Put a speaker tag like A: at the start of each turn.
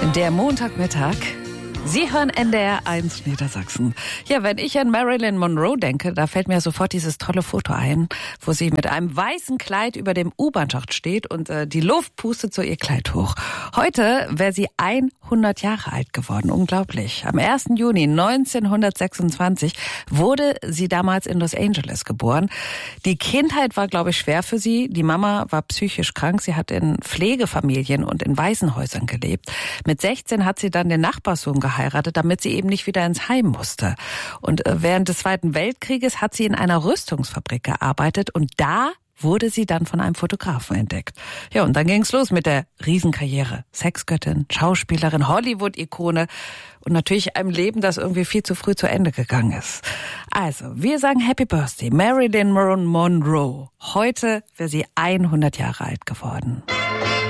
A: Der Montagmittag. Sie hören NDR 1 Niedersachsen. Ja, wenn ich an Marilyn Monroe denke, da fällt mir sofort dieses tolle Foto ein, wo sie mit einem weißen Kleid über dem U-Bahn-Schacht steht und die Luft pustet so ihr Kleid hoch. Heute wäre sie 100 Jahre alt geworden. Unglaublich. Am 1. Juni 1926 wurde sie damals in Los Angeles geboren. Die Kindheit war, glaube ich, schwer für sie. Die Mama war psychisch krank. Sie hat in Pflegefamilien und in Waisenhäusern gelebt. Mit 16 hat sie dann den Nachbarssohn geheiratet, damit sie eben nicht wieder ins Heim musste. Und während des Zweiten Weltkrieges hat sie in einer Rüstungsfabrik gearbeitet und da wurde sie dann von einem Fotografen entdeckt. Ja, und dann ging's los mit der Riesenkarriere. Sexgöttin, Schauspielerin, Hollywood-Ikone und natürlich einem Leben, das irgendwie viel zu früh zu Ende gegangen ist. Also, wir sagen Happy Birthday, Marilyn Monroe. Heute wäre sie 100 Jahre alt geworden.